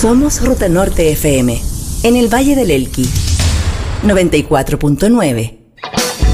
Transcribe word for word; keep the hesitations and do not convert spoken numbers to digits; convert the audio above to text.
Somos Ruta Norte F M, en el Valle del Elqui, noventa y cuatro punto nueve.